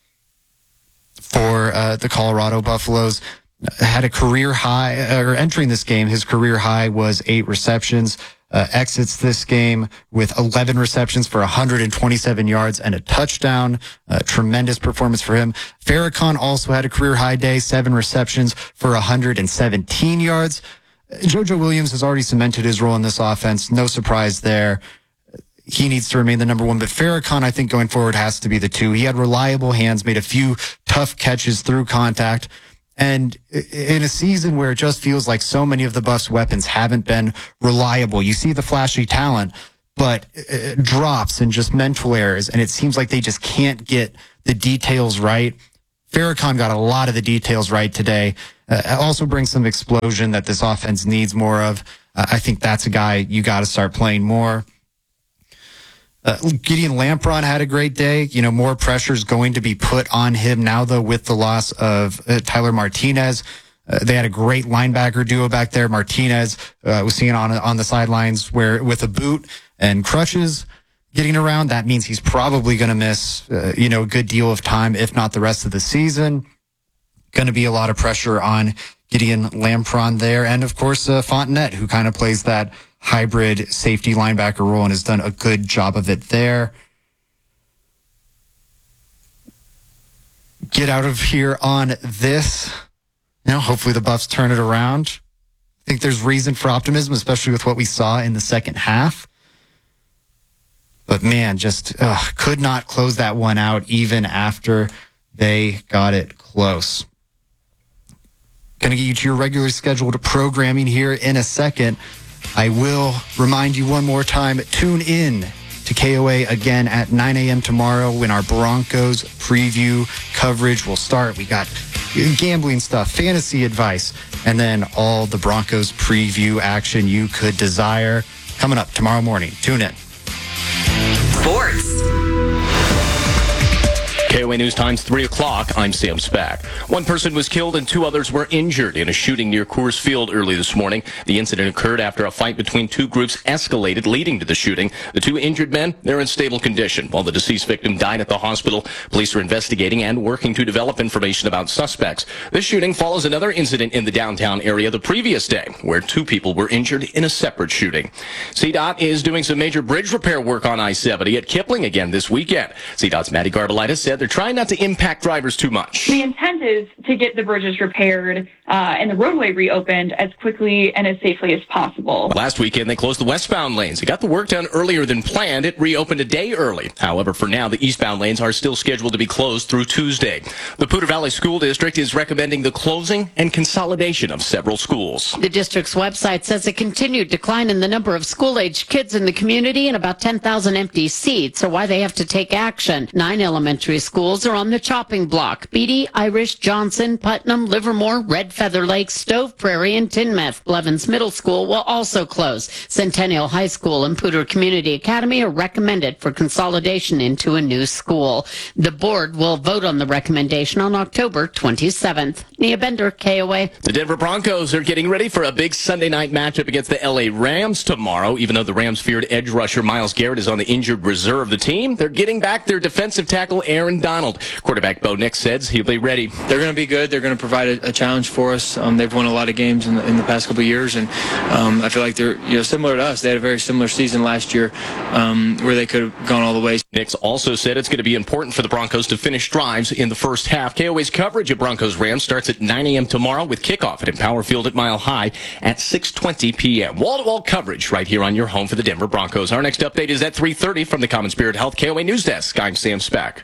for the Colorado Buffaloes. Had a career high, or entering this game, his career high was 8 receptions. Exits this game with 11 receptions for 127 yards and a touchdown. Tremendous performance for him. Farrakhan also had a career high day, 7 receptions for 117 yards. JoJo Williams has already cemented his role in this offense. No surprise there. he needs to remain the number one. But Farrakhan, I think going forward has to be the 2. He had reliable hands, made a few tough catches through contact. And in a season where it just feels like so many of the Buffs' weapons haven't been reliable, you see the flashy talent, but drops and just mental errors. And it seems like they just can't get the details right. Farrakhan got a lot of the details right today. Also brings some explosion that this offense needs more of. I think that's a guy you got to start playing more. Gideon Lampron had a great day. More pressure's going to be put on him now, though, with the loss of Tyler Martinez. They had a great linebacker duo back there. Martinez was seen on the sidelines with a boot and crutches getting around. That means he's probably going to miss, a good deal of time, if not the rest of the season. Going to be a lot of pressure on Gideon Lampron there. And, of course, Fontenette, who kind of plays that hybrid safety linebacker role and has done a good job of it there. Get out of here on this. Hopefully the Buffs turn it around. I think there's reason for optimism, especially with what we saw in the second half. But, man, just could not close that one out even after they got it close. Going to get you to your regularly scheduled programming here in a second. I will remind you one more time, tune in to KOA again at 9 a.m. tomorrow when our Broncos preview coverage will start. We got gambling stuff, fantasy advice, and then all the Broncos preview action you could desire coming up tomorrow morning. Tune in. Sports. KOA News Times 3 o'clock. I'm Sam Spack. One person was killed and 2 others were injured in a shooting near Coors Field early this morning. The incident occurred after a fight between 2 groups escalated, leading to the shooting. The 2 injured men, they're in stable condition. While the deceased victim died at the hospital, police are investigating and working to develop information about suspects. This shooting follows another incident in the downtown area the previous day, where 2 people were injured in a separate shooting. CDOT is doing some major bridge repair work on I-70 at Kipling again this weekend. CDOT's Maddie Garbalitis said they're trying not to impact drivers too much. The intent is to get the bridges repaired and the roadway reopened as quickly and as safely as possible. Last weekend, they closed the westbound lanes. It got the work done earlier than planned. It reopened a day early. However, for now, the eastbound lanes are still scheduled to be closed through Tuesday. The Poudre Valley School District is recommending the closing and consolidation of several schools. The district's website says a continued decline in the number of school-aged kids in the community and about 10,000 empty seats are why they have to take action. 9 elementary schools are on the chopping block. Beatty, Irish, Johnson, Putnam, Livermore, Red Feather Lake, Stove Prairie, and Tinmouth. Blevins Middle School will also close. Centennial High School and Poudre Community Academy are recommended for consolidation into a new school. The board will vote on the recommendation on October 27th. Nia Bender, KOA. The Denver Broncos are getting ready for a big Sunday night matchup against the LA Rams tomorrow. Even though the Rams' feared edge rusher Myles Garrett is on the injured reserve, the team, they're getting back their defensive tackle Aaron Donald. Quarterback Bo Nix says he'll be ready. They're going to be good. They're going to provide a challenge for us. They've won a lot of games in the past couple of years, and I feel like they're similar to us. They had a very similar season last year where they could have gone all the way. Nix also said it's going to be important for the Broncos to finish drives in the first half. KOA's coverage of Broncos Rams starts at 9 a.m. tomorrow with kickoff at Empower Field at Mile High at 6:20 p.m. Wall-to-wall coverage right here on your home for the Denver Broncos. Our next update is at 3:30 from the Common Spirit Health KOA News Desk. I'm Sam Spack.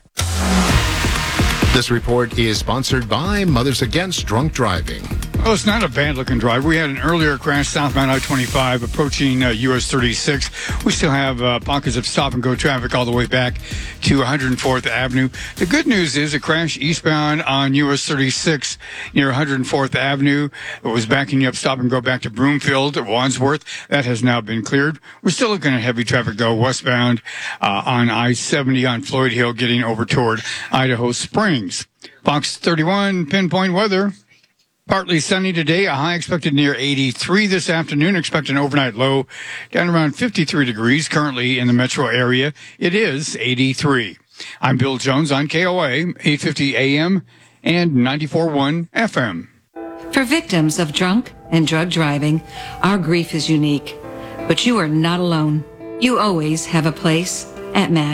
This report is sponsored by Mothers Against Drunk Driving. Oh, it's not a bad-looking drive. We had an earlier crash southbound I-25 approaching US 36. We still have pockets of stop-and-go traffic all the way back to 104th Avenue. The good news is a crash eastbound on US 36 near 104th Avenue. It was backing you up stop-and-go back to Broomfield at Wadsworth. That has now been cleared. We're still looking at heavy traffic, though, westbound on I-70 on Floyd Hill getting over toward Idaho Springs. Fox 31 pinpoint weather. Partly sunny today, a high expected near 83 this afternoon. Expect an overnight low down around 53 degrees. Currently in the metro area, it is 83. I'm Bill Jones on KOA, 850 AM and 94.1 FM. For victims of drunk and drug driving, our grief is unique. But you are not alone. You always have a place at MAD.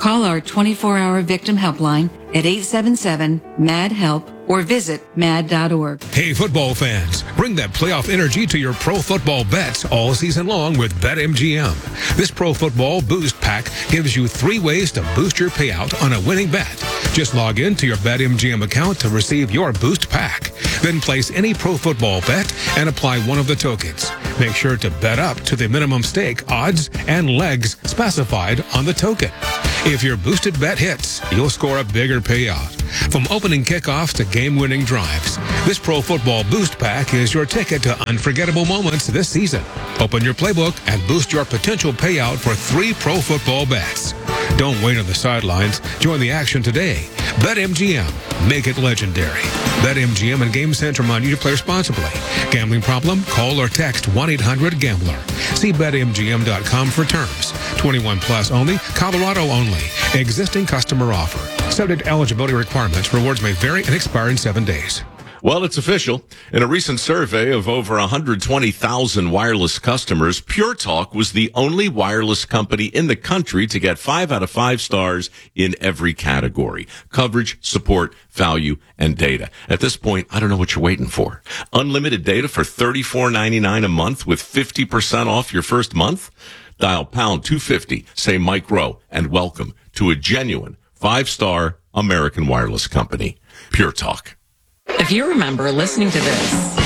Call our 24-hour victim helpline at 877-MAD-HELP or visit mad.org. Hey, football fans, bring that playoff energy to your pro football bets all season long with BetMGM. This Pro Football Boost Pack gives you 3 ways to boost your payout on a winning bet. Just log in to your BetMGM account to receive your Boost Pack. Then place any pro football bet and apply one of the tokens. Make sure to bet up to the minimum stake, odds, and legs specified on the token. If your boosted bet hits, you'll score a bigger payout. From opening kickoffs to game-winning drives, this Pro Football Boost Pack is your ticket to unforgettable moments this season. Open your playbook and boost your potential payout for 3 pro football bets. Don't wait on the sidelines. Join the action today. BetMGM. Make it legendary. BetMGM and Game Center remind you to play responsibly. Gambling problem? Call or text 1-800-GAMBLER. See BetMGM.com for terms. 21 plus only. Colorado only. Existing customer offer. Subject to eligibility requirements. Rewards may vary and expire in 7 days. Well, it's official. In a recent survey of over 120,000 wireless customers, Pure Talk was the only wireless company in the country to get 5 out of 5 stars in every category: coverage, support, value, and data. At this point, I don't know what you're waiting for. Unlimited data for $34.99 a month with 50% off your first month? Dial pound 250, say Mike Rowe, and welcome to a genuine 5-star American wireless company. Pure Talk. If you remember listening to this,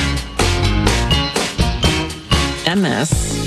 and this,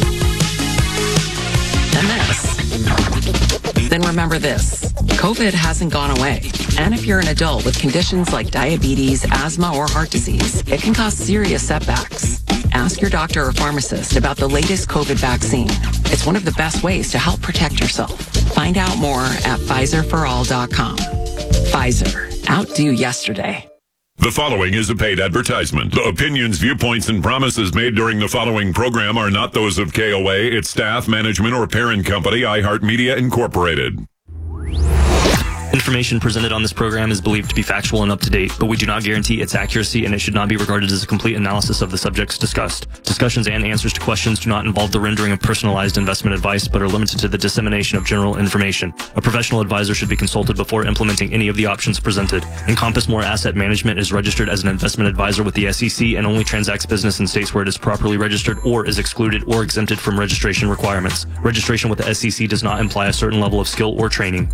then remember this. COVID hasn't gone away. And if you're an adult with conditions like diabetes, asthma, or heart disease, it can cause serious setbacks. Ask your doctor or pharmacist about the latest COVID vaccine. It's one of the best ways to help protect yourself. Find out more at PfizerForAll.com. Pfizer. Outdo yesterday. The following is a paid advertisement. The opinions, viewpoints, and promises made during the following program are not those of KOA, its staff, management, or parent company, iHeartMedia Incorporated. Information presented on this program is believed to be factual and up to date, but we do not guarantee its accuracy, and it should not be regarded as a complete analysis of the subjects discussed. Discussions and answers to questions do not involve the rendering of personalized investment advice, but are limited to the dissemination of general information. A professional advisor should be consulted before implementing any of the options presented. Encompass More Asset Management is registered as an investment advisor with the SEC and only transacts business in states where it is properly registered or is excluded or exempted from registration requirements. Registration with the SEC does not imply a certain level of skill or training.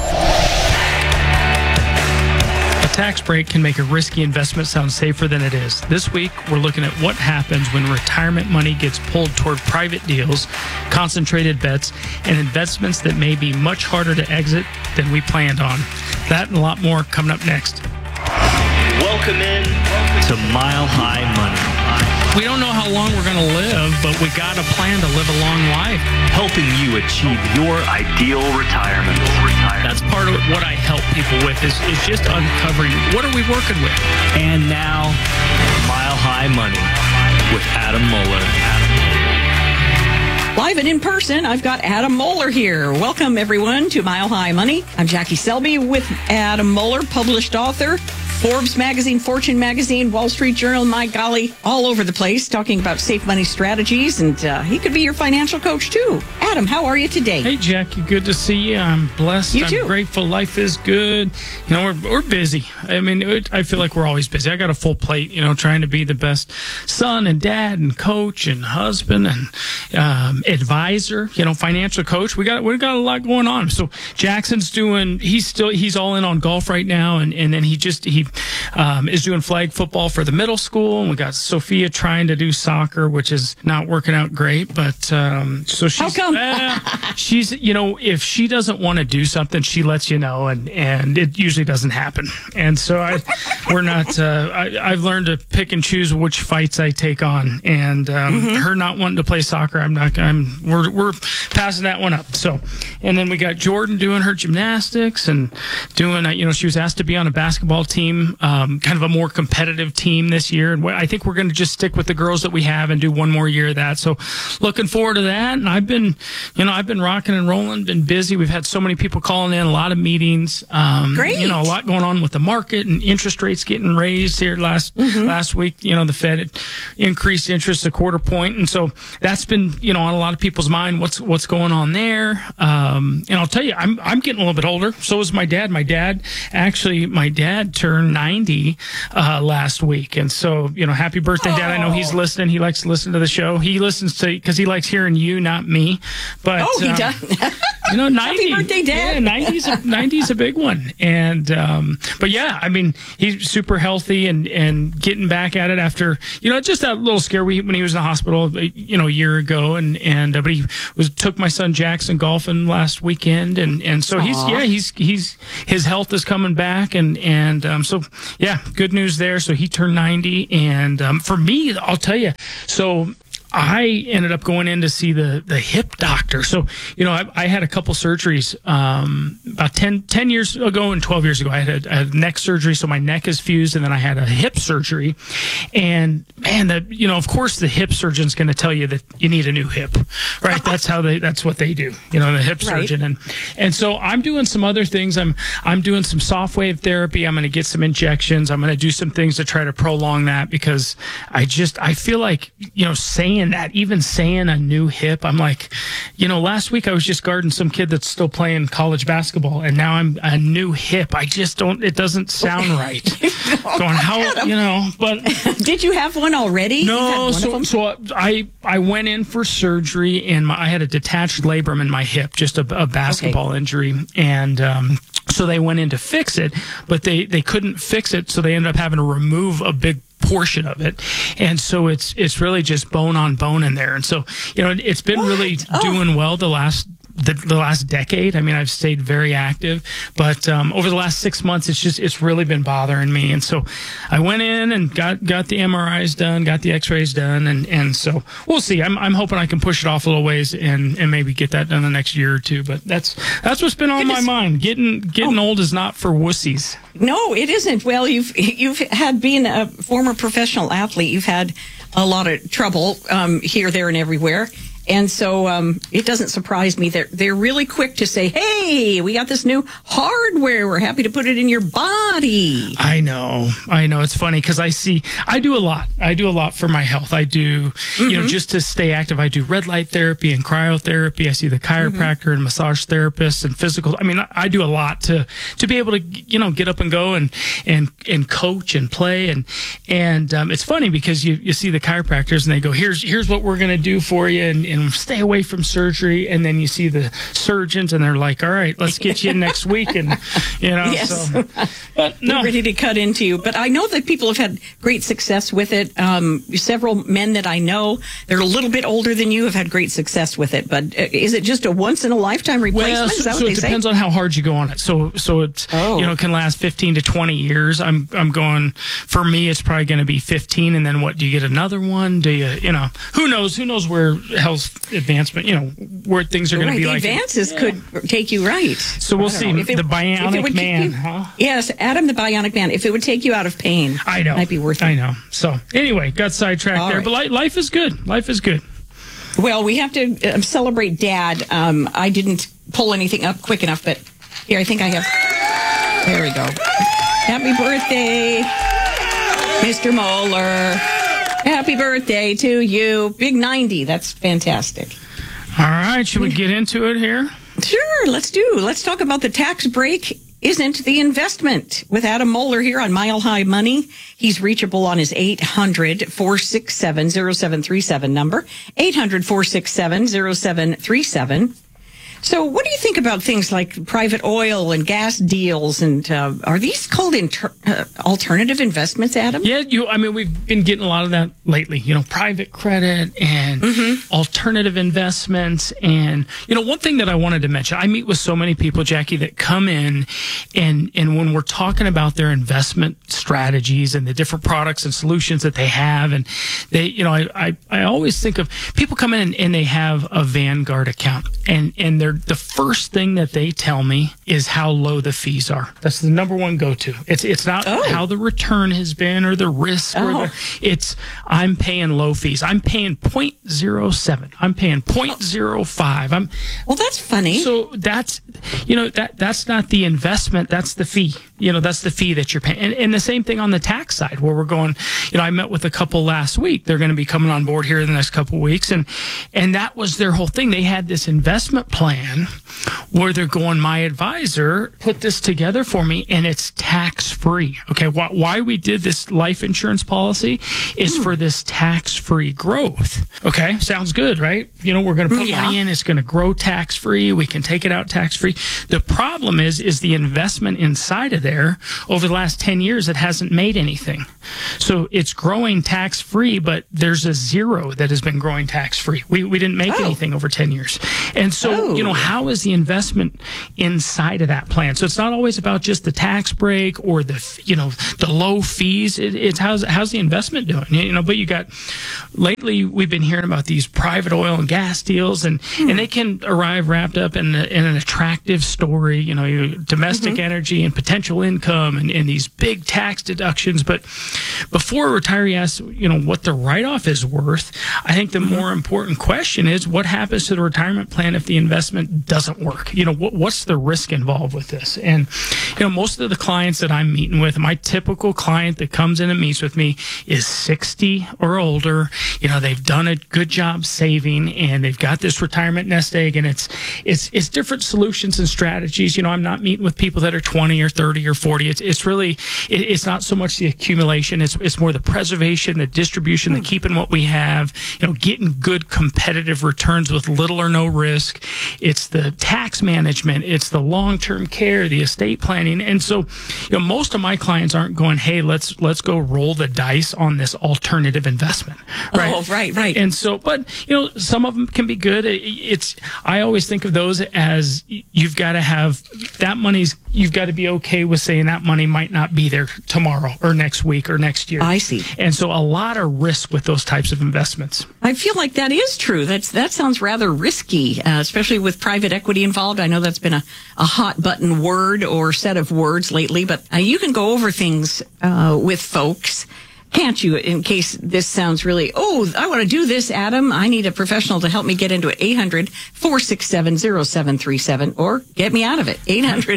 Tax break can make a risky investment sound safer than it is. This week, we're looking at what happens when retirement money gets pulled toward private deals, concentrated bets, and investments that may be much harder to exit than we planned on. That and a lot more coming up next. Welcome in to Mile High Money. We don't know how long we're going to live, but we got a plan to live a long life. Helping you achieve your ideal retirement. That's part of what I help people with is just uncovering what are we working with. And now, Mile High Money with Adam Moeller. Live and in person, I've got Adam Moeller here. Welcome, everyone, to Mile High Money. I'm Jackie Selby with Adam Moeller, published author, Forbes magazine, Fortune magazine, Wall Street Journal, my golly, all over the place, talking about safe money strategies, and he could be your financial coach, too. Adam, how are you today? Hey, Jackie, good to see you. I'm blessed. You too. I'm grateful. Life is good. You know, we're busy. I mean, I feel like we're always busy. I got a full plate, you know, trying to be the best son and dad and coach and husband and advisor, you know, financial coach. We got a lot going on. So Jackson's he's all in on golf right now, and then he is doing flag football for the middle school, and we got Sophia trying to do soccer, which is not working out great. But so she's, how come? She's, you know, if she doesn't want to do something, she lets you know, and it usually doesn't happen. And so I've learned to pick and choose which fights I take on, and her not wanting to play soccer, we're passing that one up. So, and then we got Jordan doing her gymnastics and doing, you know, she was asked to be on a basketball team, kind of a more competitive team this year. And I think we're going to just stick with the girls that we have and do one more year of that. So looking forward to that. And I've been rocking and rolling, been busy. We've had so many people calling in, a lot of meetings. Great. You know, a lot going on with the market and interest rates getting raised here last week. You know, the Fed, increased interest a quarter point. And so that's been, on a lot of people's mind, what's going on there. And I'll tell you, I'm getting a little bit older. So is my dad. My dad turned 90 last week. And so, happy birthday, Dad. I know he's listening. He likes to listen to the show. He listens to, because he likes hearing you, not me. But he does. 90. Happy birthday, Dad. Yeah, 90's a big one. And, but yeah, I mean, he's super healthy and getting back at it after, just that little scare when he was in the hospital, a year ago. But he took my son Jackson golfing last weekend. And so his health is coming back. And so yeah, good news there. So he turned 90. And, for me, I'll tell you, so I ended up going in to see the hip doctor. So, I had a couple surgeries about 10 years ago and 12 years ago. I had a neck surgery, so my neck is fused, and then I had a hip surgery. And man, of course, the hip surgeon's going to tell you that you need a new hip, right? That's what they do, the hip surgeon. And so I'm doing some other things. I'm doing some soft wave therapy. I'm going to get some injections. I'm going to do some things to try to prolong that, because I feel like, saying a new hip, I'm like, last week I was just guarding some kid that's still playing college basketball, and now I'm a new hip. It doesn't sound right. Going, how, but did you have one already? No, so I went in for surgery, and I had a detached labrum in my hip, just a basketball injury, and so they went in to fix it, but they couldn't fix it, so they ended up having to remove a big portion of it, and so it's really just bone on bone in there. And so it's been really doing well the last decade. I mean, I've stayed very active, but over the last 6 months, it's really been bothering me. And so I went in and got the MRIs done, got the X-rays done, and so we'll see. I'm hoping I can push it off a little ways and maybe get that done the next year or two. But that's what's been on my mind. Getting old is not for wussies. No, it isn't. Well, you've had, being a former professional athlete, you've had a lot of trouble here, there, and everywhere. And so it doesn't surprise me that they're really quick to say, hey, we got this new hardware. We're happy to put it in your body. I know. It's funny because I do a lot. I do a lot for my health. I do, just to stay active. I do red light therapy and cryotherapy. I see the chiropractor and massage therapist and physical. I mean, I do a lot to be able to, get up and go and coach and play. And it's funny because you see the chiropractors and they go, here's what we're going to do for you. And stay away from surgery, and then you see the surgeons and they're like, all right, let's get you in next week, and yes. So, but no, we're ready to cut into you. But I know that people have had great success with it. Several men that I know, they're a little bit older than you, have had great success with it. But is it just a once in a lifetime replacement? Well, is that what so they it say? depends on how hard you go on it. So it's can last 15 to 20 years. I'm going, for me, it's probably going to be 15, and then what, do you get another one? Do you who knows where health advancement, where things are going to be like. The advances could take you right. So we'll see. The Bionic Man, huh? Yes, Adam the Bionic Man. If it would take you out of pain, I know, it might be worth it. I know. So anyway, got sidetracked there, but life is good. Life is good. Well, we have to celebrate Dad. I didn't pull anything up quick enough, but here, I think I have. There we go. Happy birthday, Mr. Moeller. Happy birthday to you. Big 90. That's fantastic. All right. Should we get into it here? Sure. Let's talk about the tax break isn't the investment with Adam Moeller here on Mile High Money. He's reachable on his 800-467-0737 number, 800-467-0737. So what do you think about things like private oil and gas deals? And are these called alternative investments, Adam? Yeah, we've been getting a lot of that lately. Private credit and alternative investments. And, one thing that I wanted to mention, I meet with so many people, Jackie, that come in and when we're talking about their investment strategies and the different products and solutions that they have, and they, I always think of people come in and they have a Vanguard account and they're the first thing that they tell me is how low the fees are. That's the number one go-to. It's not how the return has been or the risk it's I'm paying low fees. I'm paying 0.07. I'm paying 0.05. Well, that's funny. So that's that's not the investment, that's the fee. That's the fee that you're paying. And the same thing on the tax side, where we're going, I met with a couple last week. They're going to be coming on board here in the next couple of weeks. And that was their whole thing. They had this investment plan where they're going, my advisor put this together for me and it's tax-free. Okay. Why we did this life insurance policy is for this tax-free growth. Okay. Sounds good, right? We're going to put money in. It's going to grow tax-free. We can take it out tax-free. The problem is the investment inside of there over the last 10 years, it hasn't made anything. So it's growing tax-free, but there's a zero that has been growing tax-free. We didn't make anything over 10 years. And so, how is the investment inside of that plan? So it's not always about just the tax break or the low fees. It's how's the investment doing? But you got, lately we've been hearing about these private oil and gas deals and they can arrive wrapped up in an attractive story, domestic energy and potential income and these big tax deductions. But before a retiree asks, what the write-off is worth, I think the more important question is what happens to the retirement plan if the investment doesn't work? What's the risk involved with this? And, most of the clients that I'm meeting with, my typical client that comes in and meets with me is 60 or older. They've done a good job saving and they've got this retirement nest egg, and it's different solutions and strategies. I'm not meeting with people that are 20 or 30 or 40. It's really, it's not so much the accumulation. It's more the preservation, the distribution, the keeping what we have, getting good competitive returns with little or no risk. It's the tax management. It's the long-term care, the estate planning. And so, most of my clients aren't going, hey, let's go roll the dice on this alternative investment. Right? Oh, right. And so, but, some of them can be good. I always think of those as you've got to have that money's, you've got to be okay with saying that money might not be there tomorrow or next week or next year. I see. And so a lot of risk with those types of investments. I feel like that is true. That sounds rather risky, especially with private equity involved. I know that's been a hot button word or set of words lately, but you can go over things with folks, can't you, in case this sounds really, I want to do this, Adam. I need a professional to help me get into it. 800-467-0737 or get me out of it.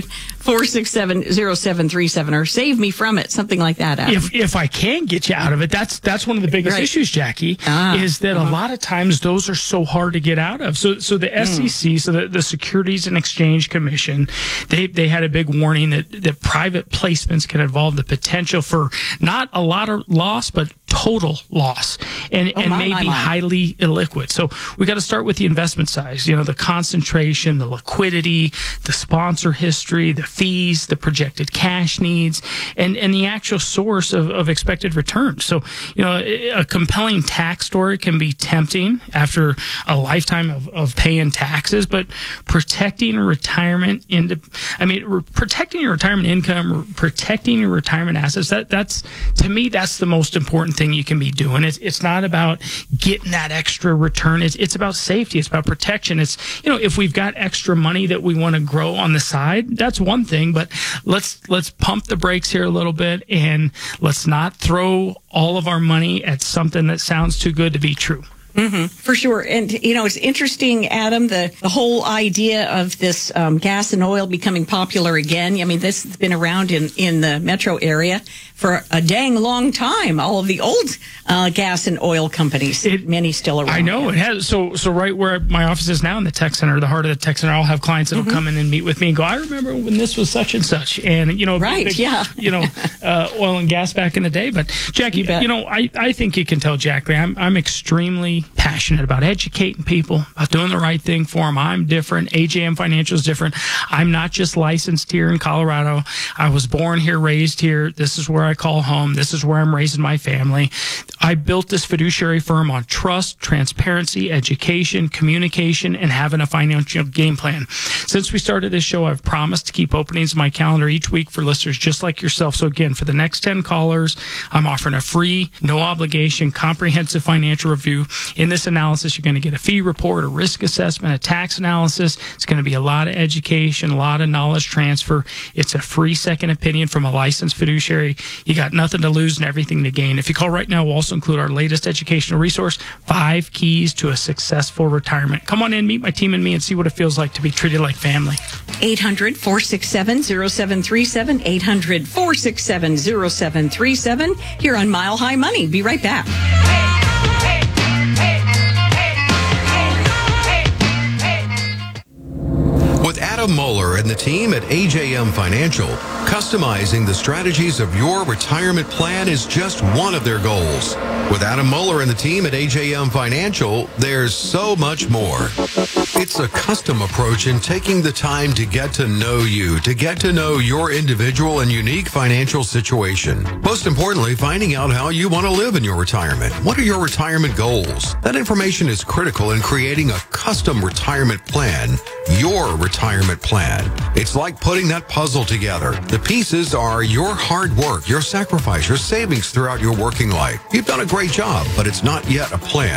800-467-0737 or save me from it. Something like that, Adam. If I can get you out of it, that's one of the biggest issues, Jackie, is that a lot of times those are so hard to get out of. So the SEC, so the Securities and Exchange Commission, they had a big warning that private placements can involve the potential for not a lot of loss, but total loss and maybe highly illiquid. So we got to start with the investment size, the concentration, the liquidity, the sponsor history, the fees, the projected cash needs, and the actual source of expected returns. So, a compelling tax story can be tempting after a lifetime of paying taxes, but protecting retirement protecting your retirement income, protecting your retirement assets, that's to me, that's the most important thing you can be doing. It's not about getting that extra return. It's about safety. It's about protection. It's, if we've got extra money that we want to grow on the side, that's one thing, but let's pump the brakes here a little bit and let's not throw all of our money at something that sounds too good to be true. Mm-hmm, for sure. And, it's interesting, Adam, the whole idea of this gas and oil becoming popular again. I mean, this has been around in the metro area for a dang long time. All of the old gas and oil companies, many still around. I know it has. So right where my office is now in the tech center, the heart of the tech center, I'll have clients that'll come in and meet with me and go, I remember when this was such and such. And, oil and gas back in the day. But Jackie, I think you can tell, Jackie, I'm extremely passionate about educating people, about doing the right thing for them. I'm different. AJM Financial is different. I'm not just licensed here in Colorado. I was born here, raised here. This is where I call home. This is where I'm raising my family. I built this fiduciary firm on trust, transparency, education, communication, and having a financial game plan. Since we started this show, I've promised to keep openings in my calendar each week for listeners just like yourself. So again, for the next 10 callers, I'm offering a free, no obligation, comprehensive financial review. in this analysis, you're going to get a fee report, a risk assessment, a tax analysis. It's going to be a lot of education, a lot of knowledge transfer. It's a free second opinion from a licensed fiduciary. You got nothing to lose and everything to gain. If you call right now, we'll also include our latest educational resource, 5 Keys to a Successful Retirement. Come on in, meet my team and me, and see what it feels like to be treated like family. 800-467-0737, 800-467-0737, here on Mile High Money. Be right back. With Adam Moeller and the team at AJM Financial, customizing the strategies of your retirement plan is just one of their goals. With Adam Moeller and the team at AJM Financial, there's so much more. It's a custom approach in taking the time to get to know you, to get to know your individual and unique financial situation. Most importantly, finding out how you want to live in your retirement. What are your retirement goals? That information is critical in creating a custom retirement plan, your retirement plan. It's like putting that puzzle together. The pieces are your hard work, your sacrifice, your savings throughout your working life. You've done a great job, but it's not yet a plan.